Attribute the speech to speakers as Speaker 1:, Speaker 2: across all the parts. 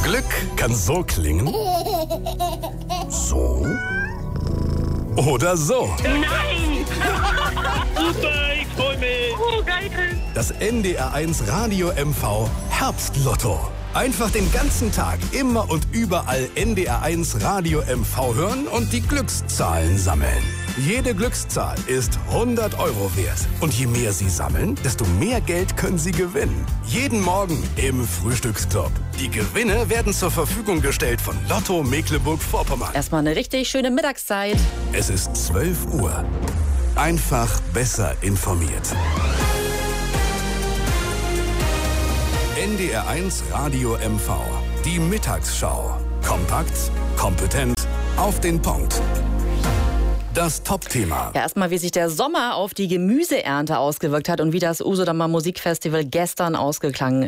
Speaker 1: Glück kann so klingen. So. Oder so.
Speaker 2: Nein! Super, ich freu mich. Oh, geil.
Speaker 1: Das NDR1 Radio MV Herbstlotto. Einfach den ganzen Tag immer und überall NDR1 Radio MV hören und die Glückszahlen sammeln. Jede Glückszahl ist 100 € wert. Und je mehr Sie sammeln, desto mehr Geld können Sie gewinnen. Jeden Morgen im Frühstücksclub. Die Gewinne werden zur Verfügung gestellt von Lotto Mecklenburg-Vorpommern.
Speaker 3: Erstmal eine richtig schöne Mittagszeit.
Speaker 1: Es ist 12 Uhr. Einfach besser informiert. NDR1 Radio MV. Die Mittagsschau. Kompakt, kompetent, auf den Punkt. Das Top-Thema.
Speaker 3: Ja, erstmal, wie sich der Sommer auf die Gemüseernte ausgewirkt hat und wie das Usedomer Musikfestival gestern ausgeklangen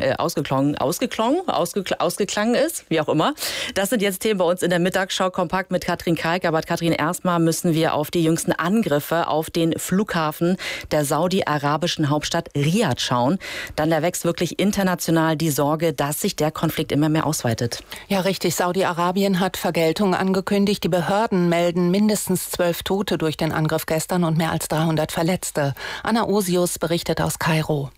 Speaker 3: ist, wie auch immer. Das sind jetzt Themen bei uns in der Mittagsschau kompakt mit Katrin Kalk. Aber Katrin, erstmal müssen wir auf die jüngsten Angriffe auf den Flughafen der saudi-arabischen Hauptstadt Riyadh schauen. Dann erwächst wirklich international die Sorge, dass sich der Konflikt immer mehr ausweitet.
Speaker 4: Ja, richtig. Saudi-Arabien hat Vergeltung angekündigt. Die Behörden melden mindestens 12 Tote durch den Angriff gestern und mehr als 300 Verletzte. Anna Osius berichtet aus Kairo.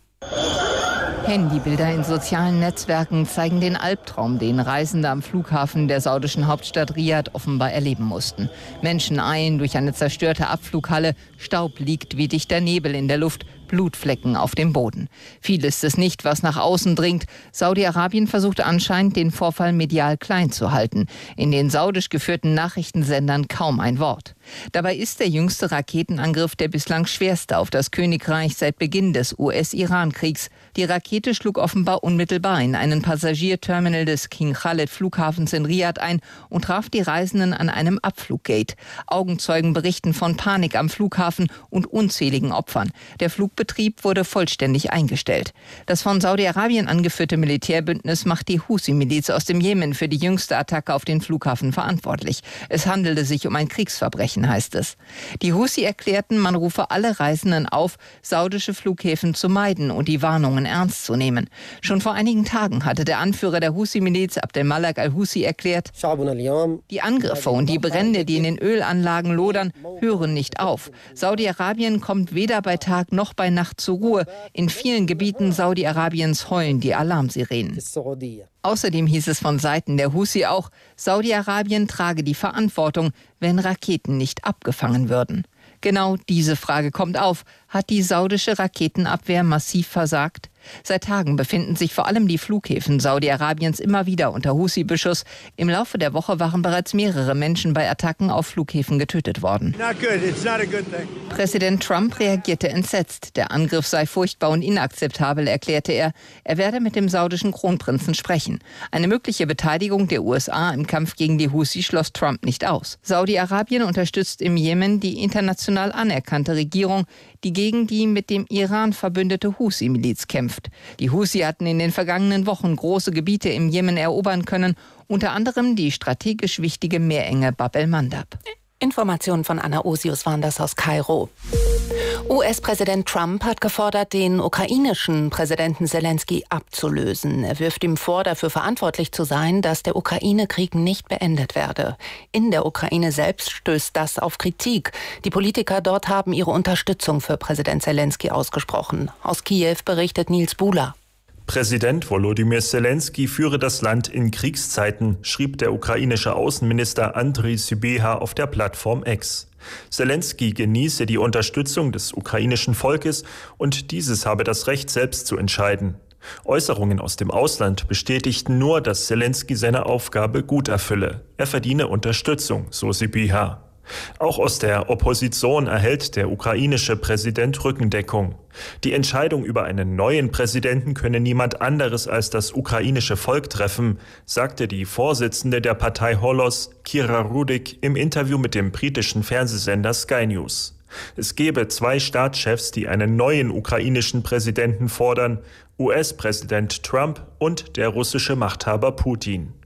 Speaker 5: Handybilder in sozialen Netzwerken zeigen den Albtraum, den Reisende am Flughafen der saudischen Hauptstadt Riyadh offenbar erleben mussten. Menschen eilen durch eine zerstörte Abflughalle, Staub liegt wie dichter Nebel in der Luft, Blutflecken auf dem Boden. Viel ist es nicht, was nach außen dringt. Saudi-Arabien versucht anscheinend, den Vorfall medial klein zu halten. In den saudisch geführten Nachrichtensendern kaum ein Wort. Dabei ist der jüngste Raketenangriff der bislang schwerste auf das Königreich seit Beginn des US-Iran-Kriegs. Die Rakete schlug offenbar unmittelbar in einen Passagierterminal des King Khaled Flughafens in Riyadh ein und traf die Reisenden an einem Abfluggate. Augenzeugen berichten von Panik am Flughafen und unzähligen Opfern. Der Flugbetrieb wurde vollständig eingestellt. Das von Saudi-Arabien angeführte Militärbündnis macht die Husi-Miliz aus dem Jemen für die jüngste Attacke auf den Flughafen verantwortlich. Es handelte sich um ein Kriegsverbrechen, heißt es. Die Husi erklärten, man rufe alle Reisenden auf, saudische Flughäfen zu meiden und die Warnungen ernst zu nehmen. Schon vor einigen Tagen hatte der Anführer der Husi-Miliz, Abdelmalek al-Husi, erklärt, die Angriffe und die Brände, die in den Ölanlagen lodern, hören nicht auf. Saudi-Arabien kommt weder bei Tag noch bei Nacht zur Ruhe. In vielen Gebieten Saudi-Arabiens heulen die Alarmsirenen. Außerdem hieß es von Seiten der Husi auch, Saudi-Arabien trage die Verantwortung, wenn Raketen nicht abgefangen würden. Genau diese Frage kommt auf. Hat die saudische Raketenabwehr massiv versagt? Seit Tagen befinden sich vor allem die Flughäfen Saudi-Arabiens immer wieder unter Husi-Beschuss. Im Laufe der Woche waren bereits mehrere Menschen bei Attacken auf Flughäfen getötet worden. Präsident Trump reagierte entsetzt. Der Angriff sei furchtbar und inakzeptabel, erklärte er. Er werde mit dem saudischen Kronprinzen sprechen. Eine mögliche Beteiligung der USA im Kampf gegen die Husi schloss Trump nicht aus. Saudi-Arabien unterstützt im Jemen die international anerkannte Regierung, die gegen die mit dem Iran verbündete Husi-Miliz kämpft. Die Husi hatten in den vergangenen Wochen große Gebiete im Jemen erobern können, unter anderem die strategisch wichtige Meerenge Bab el-Mandab.
Speaker 4: Informationen von Anna Osius waren das aus Kairo. US-Präsident Trump hat gefordert, den ukrainischen Präsidenten Zelensky abzulösen. Er wirft ihm vor, dafür verantwortlich zu sein, dass der Ukraine-Krieg nicht beendet werde. In der Ukraine selbst stößt das auf Kritik. Die Politiker dort haben ihre Unterstützung für Präsident Zelensky ausgesprochen. Aus Kiew berichtet Nils Buhler.
Speaker 6: Präsident Volodymyr Zelensky führe das Land in Kriegszeiten, schrieb der ukrainische Außenminister Andriy Sybiha auf der Plattform X. Zelensky genieße die Unterstützung des ukrainischen Volkes und dieses habe das Recht, selbst zu entscheiden. Äußerungen aus dem Ausland bestätigten nur, dass Zelensky seine Aufgabe gut erfülle. Er verdiene Unterstützung, so Sybiha. Auch aus der Opposition erhält der ukrainische Präsident Rückendeckung. Die Entscheidung über einen neuen Präsidenten könne niemand anderes als das ukrainische Volk treffen, sagte die Vorsitzende der Partei Holos, Kira Rudik, im Interview mit dem britischen Fernsehsender Sky News. Es gebe 2 Staatschefs, die einen neuen ukrainischen Präsidenten fordern, US-Präsident Trump und der russische Machthaber Putin.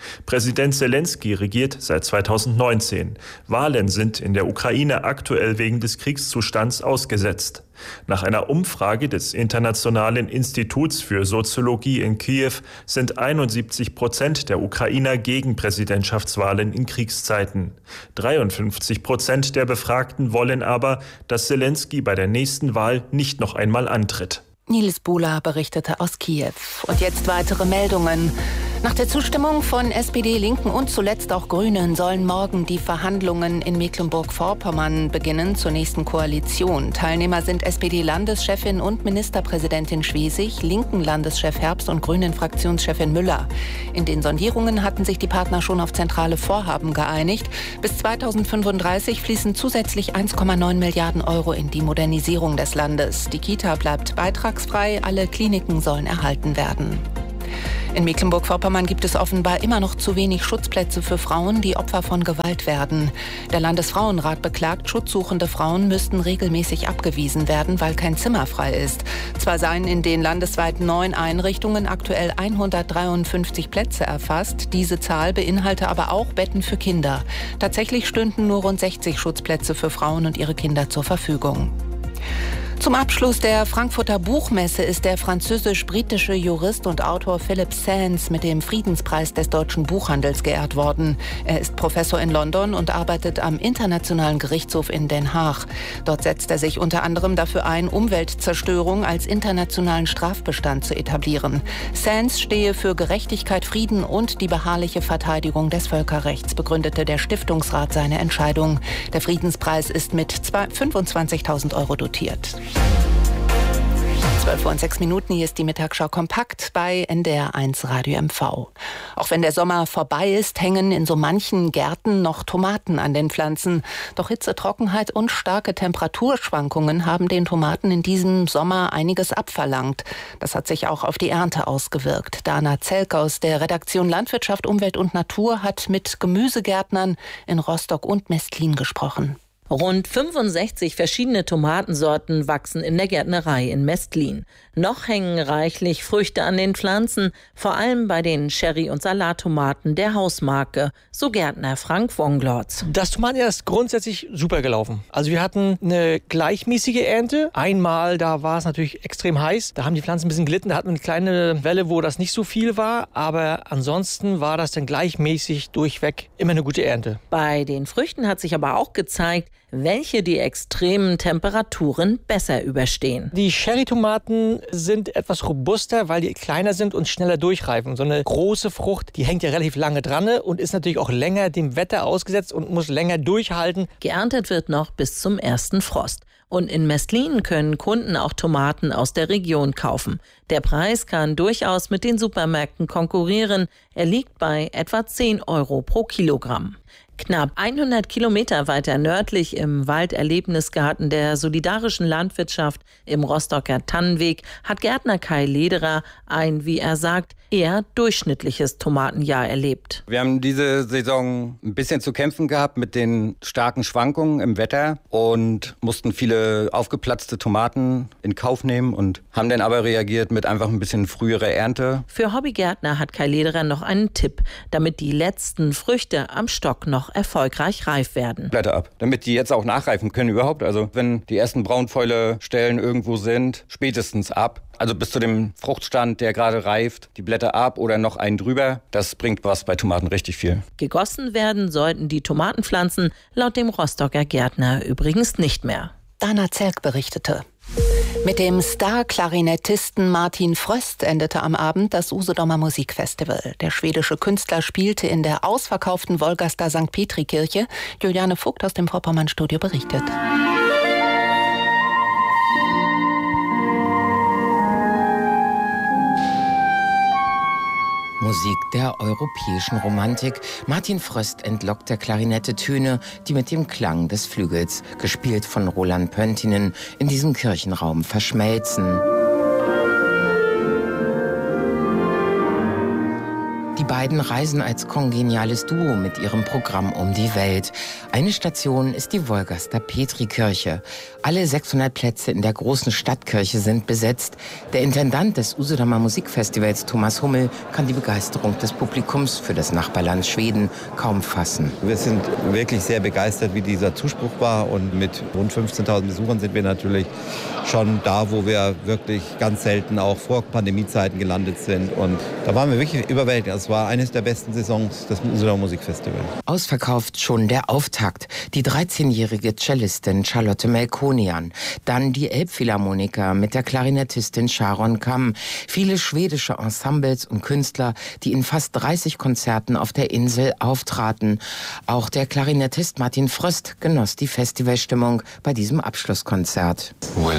Speaker 6: Präsident Selenskyj regiert seit 2019. Wahlen sind in der Ukraine aktuell wegen des Kriegszustands ausgesetzt. Nach einer Umfrage des Internationalen Instituts für Soziologie in Kiew sind 71% der Ukrainer gegen Präsidentschaftswahlen in Kriegszeiten. 53% der Befragten wollen aber, dass Selenskyj bei der nächsten Wahl nicht noch einmal antritt.
Speaker 4: Nils Bula berichtete aus Kiew. Und jetzt weitere Meldungen. Nach der Zustimmung von SPD, Linken und zuletzt auch Grünen sollen morgen die Verhandlungen in Mecklenburg-Vorpommern beginnen zur nächsten Koalition. Teilnehmer sind SPD-Landeschefin und Ministerpräsidentin Schwesig, Linken-Landeschef Herbst und Grünen-Fraktionschefin Müller. In den Sondierungen hatten sich die Partner schon auf zentrale Vorhaben geeinigt. Bis 2035 fließen zusätzlich 1,9 Milliarden Euro in die Modernisierung des Landes. Die Kita bleibt beitragsfrei, alle Kliniken sollen erhalten werden. In Mecklenburg-Vorpommern gibt es offenbar immer noch zu wenig Schutzplätze für Frauen, die Opfer von Gewalt werden. Der Landesfrauenrat beklagt, schutzsuchende Frauen müssten regelmäßig abgewiesen werden, weil kein Zimmer frei ist. Zwar seien in den landesweit 9 Einrichtungen aktuell 153 Plätze erfasst, diese Zahl beinhalte aber auch Betten für Kinder. Tatsächlich stünden nur rund 60 Schutzplätze für Frauen und ihre Kinder zur Verfügung. Zum Abschluss der Frankfurter Buchmesse ist der französisch-britische Jurist und Autor Philip Sands mit dem Friedenspreis des deutschen Buchhandels geehrt worden. Er ist Professor in London und arbeitet am Internationalen Gerichtshof in Den Haag. Dort setzt er sich unter anderem dafür ein, Umweltzerstörung als internationalen Strafbestand zu etablieren. Sands stehe für Gerechtigkeit, Frieden und die beharrliche Verteidigung des Völkerrechts, begründete der Stiftungsrat seine Entscheidung. Der Friedenspreis ist mit 25.000 Euro dotiert. 12:06 Uhr, hier ist die Mittagsschau kompakt bei NDR1 Radio MV. Auch wenn der Sommer vorbei ist, hängen in so manchen Gärten noch Tomaten an den Pflanzen. Doch Hitze, Trockenheit und starke Temperaturschwankungen haben den Tomaten in diesem Sommer einiges abverlangt. Das hat sich auch auf die Ernte ausgewirkt. Dana Zelk aus der Redaktion Landwirtschaft, Umwelt und Natur hat mit Gemüsegärtnern in Rostock und Mestlin gesprochen.
Speaker 7: Rund 65 verschiedene Tomatensorten wachsen in der Gärtnerei in Mestlin. Noch hängen reichlich Früchte an den Pflanzen, vor allem bei den Cherry- und Salattomaten der Hausmarke, so Gärtner Frank Wonglotz.
Speaker 8: Das Tomatenjahr ist grundsätzlich super gelaufen. Also wir hatten eine gleichmäßige Ernte. Einmal, da war es natürlich extrem heiß. Da haben die Pflanzen ein bisschen gelitten. Da hatten wir eine kleine Welle, wo das nicht so viel war. Aber ansonsten war das dann gleichmäßig durchweg immer eine gute Ernte.
Speaker 7: Bei den Früchten hat sich aber auch gezeigt, welche die extremen Temperaturen besser überstehen.
Speaker 8: Die Cherry-Tomaten sind etwas robuster, weil die kleiner sind und schneller durchreifen. So eine große Frucht, die hängt ja relativ lange dran und ist natürlich auch länger dem Wetter ausgesetzt und muss länger durchhalten.
Speaker 7: Geerntet wird noch bis zum ersten Frost. Und in Mestlin können Kunden auch Tomaten aus der Region kaufen. Der Preis kann durchaus mit den Supermärkten konkurrieren. Er liegt bei etwa 10 Euro pro Kilogramm. Knapp 100 Kilometer weiter nördlich im Walderlebnisgarten der Solidarischen Landwirtschaft im Rostocker Tannenweg hat Gärtner Kai Lederer ein, wie er sagt, eher durchschnittliches Tomatenjahr erlebt.
Speaker 9: Wir haben diese Saison ein bisschen zu kämpfen gehabt mit den starken Schwankungen im Wetter und mussten viele aufgeplatzte Tomaten in Kauf nehmen und haben dann aber reagiert mit einfach ein bisschen früherer Ernte.
Speaker 7: Für Hobbygärtner hat Kai Lederer noch einen Tipp, damit die letzten Früchte am Stock noch erfolgreich reif werden.
Speaker 9: Blätter ab, damit die jetzt auch nachreifen können überhaupt. Also wenn die ersten Braunfäule-Stellen irgendwo sind, spätestens ab. Also bis zu dem Fruchtstand, der gerade reift, die Blätter ab oder noch einen drüber. Das bringt was bei Tomaten richtig viel.
Speaker 7: Gegossen werden sollten die Tomatenpflanzen laut dem Rostocker Gärtner übrigens nicht mehr.
Speaker 4: Dana Zelk berichtete. Mit dem Star-Klarinettisten Martin Fröst endete am Abend das Usedomer Musikfestival. Der schwedische Künstler spielte in der ausverkauften Wolgasta St. Petri-Kirche. Juliane Vogt aus dem Vorpommern-Studio berichtet.
Speaker 10: Musik der europäischen Romantik. Martin Fröst entlockt der Klarinette Töne, die mit dem Klang des Flügels, gespielt von Roland Pöntinen, in diesem Kirchenraum verschmelzen. Die beiden reisen als kongeniales Duo mit ihrem Programm um die Welt. Eine Station ist die Wolgaster Petrikirche. Alle 600 Plätze in der großen Stadtkirche sind besetzt. Der Intendant des Usedomer Musikfestivals, Thomas Hummel, kann die Begeisterung des Publikums für das Nachbarland Schweden kaum fassen.
Speaker 11: Wir sind wirklich sehr begeistert, wie dieser Zuspruch war. Und mit rund 15.000 Besuchern sind wir natürlich schon da, wo wir wirklich ganz selten auch vor Pandemiezeiten gelandet sind. Und da waren wir wirklich überwältigt. Es war eines der besten Saisons des Usedomer Musikfestivals.
Speaker 10: Ausverkauft schon der Auftakt. Die 13-jährige Cellistin Charlotte Melkonian. Dann die Elbphilharmoniker mit der Klarinettistin Sharon Kam. Viele schwedische Ensembles und Künstler, die in fast 30 Konzerten auf der Insel auftraten. Auch der Klarinettist Martin Fröst genoss die Festivalstimmung bei diesem Abschlusskonzert.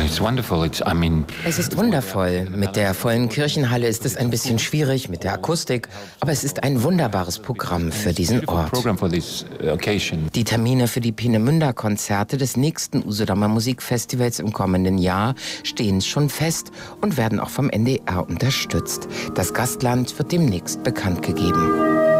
Speaker 10: Es ist wundervoll. Mit der vollen Kirchenhalle ist es ein bisschen schwierig mit der Akustik, aber es ist ein wunderbares Programm für diesen Ort. Die Termine für die Peenemünde-Konzerte des nächsten Usedomer Musikfestivals im kommenden Jahr stehen schon fest und werden auch vom NDR unterstützt. Das Gastland wird demnächst bekannt gegeben.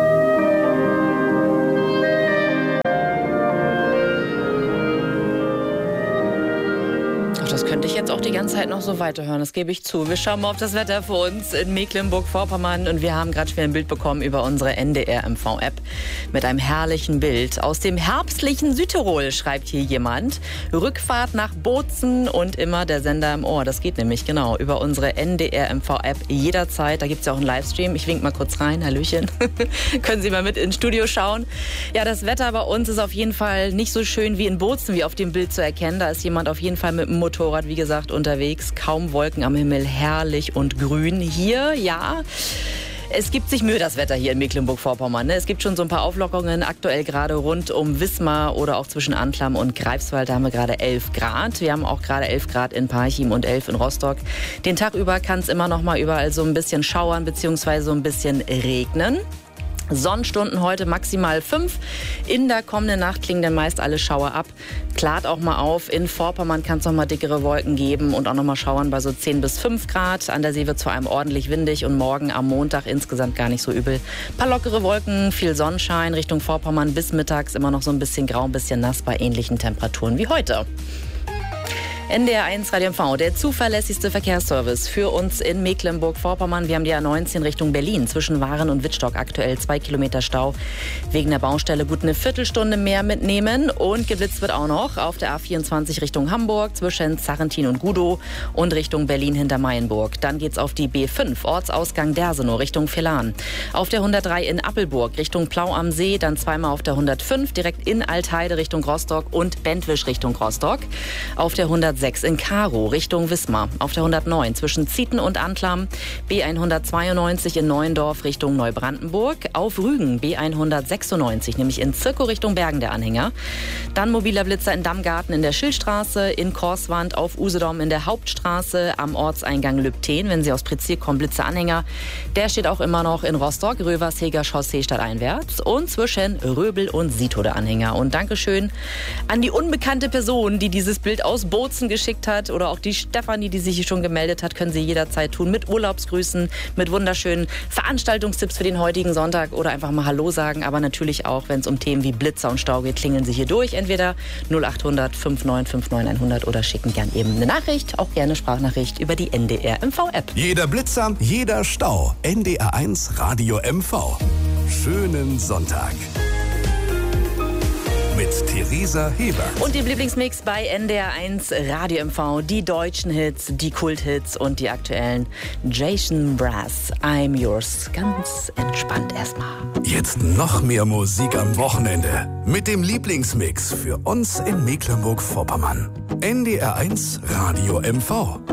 Speaker 3: Das könnte ich jetzt auch die ganze Zeit noch so weiterhören, das gebe ich zu. Wir schauen mal auf das Wetter für uns in Mecklenburg-Vorpommern und wir haben gerade schon ein Bild bekommen über unsere NDR-MV-App mit einem herrlichen Bild. Aus dem herbstlichen Südtirol, schreibt hier jemand. Rückfahrt nach Bozen und immer der Sender im Ohr. Das geht nämlich genau über unsere NDR-MV-App jederzeit. Da gibt es ja auch einen Livestream. Ich wink mal kurz rein. Hallöchen. Können Sie mal mit ins Studio schauen. Ja, das Wetter bei uns ist auf jeden Fall nicht so schön wie in Bozen, wie auf dem Bild zu erkennen. Da ist jemand auf jeden Fall mit dem Motorrad, wie gesagt, unterwegs. Kaum Wolken am Himmel, herrlich und grün. Hier, ja, es gibt sich Mühe, das Wetter hier in Mecklenburg-Vorpommern. Es gibt schon so ein paar Auflockerungen, aktuell gerade rund um Wismar oder auch zwischen Antlam und Greifswald. Da haben wir gerade 11 Grad. Wir haben auch gerade 11 Grad in Parchim und 11 in Rostock. Den Tag über kann es immer noch mal überall so ein bisschen schauern bzw. so ein bisschen regnen. Sonnenstunden heute maximal 5. In der kommenden Nacht klingen dann meist alle Schauer ab. Klart auch mal auf. In Vorpommern kann es noch mal dickere Wolken geben und auch noch mal Schauern bei so 10 bis 5 Grad. An der See wird es vor allem ordentlich windig und morgen am Montag insgesamt gar nicht so übel. Ein paar lockere Wolken, viel Sonnenschein Richtung Vorpommern bis mittags immer noch so ein bisschen grau, ein bisschen nass bei ähnlichen Temperaturen wie heute. NDR1 Radio MV, der zuverlässigste Verkehrsservice für uns in Mecklenburg-Vorpommern. Wir haben die A19 Richtung Berlin zwischen Waren und Wittstock aktuell 2 Kilometer Stau. Wegen der Baustelle gut eine Viertelstunde mehr mitnehmen und geblitzt wird auch noch auf der A24 Richtung Hamburg zwischen Zarrentin und Gudow und Richtung Berlin hinter Mayenburg. Dann geht's auf die B5 Ortsausgang Dersenow Richtung Villahn. Auf der 103 in Appelburg Richtung Plau am See, dann zweimal auf der 105 direkt in Altheide Richtung Rostock und Bentwisch Richtung Rostock. Auf der 106 in Karow Richtung Wismar. Auf der 109 zwischen Zieten und Antlam. B192 in Neuendorf Richtung Neubrandenburg. Auf Rügen B196, nämlich in Zirkow Richtung Bergen der Anhänger. Dann mobiler Blitzer in Dammgarten in der Schildstraße. In Korswand auf Usedom in der Hauptstraße. Am Ortseingang Lübten, wenn Sie aus Prizier kommen, Blitzeranhänger. Der steht auch immer noch in Rostock. Röversheger Chaussee stadteinwärts. Und zwischen Röbel und Sito der Anhänger. Und Dankeschön an die unbekannte Person, die dieses Bild aus Bozen geschickt hat oder auch die Stefanie, die sich hier schon gemeldet hat, können Sie jederzeit tun mit Urlaubsgrüßen, mit wunderschönen Veranstaltungstipps für den heutigen Sonntag oder einfach mal Hallo sagen, aber natürlich auch, wenn es um Themen wie Blitzer und Stau geht, klingeln Sie hier durch, entweder 0800 5959 100 oder schicken gern eben eine Nachricht, auch gerne Sprachnachricht über die NDR MV App.
Speaker 1: Jeder Blitzer, jeder Stau. NDR1 Radio MV. Schönen Sonntag. Mit Theresa Heber.
Speaker 3: Und dem Lieblingsmix bei NDR1 Radio MV. Die deutschen Hits, die Kulthits und die aktuellen. Jason Brass, I'm Yours. Ganz entspannt erstmal.
Speaker 1: Jetzt noch mehr Musik am Wochenende. Mit dem Lieblingsmix für uns in Mecklenburg-Vorpommern. NDR1 Radio MV.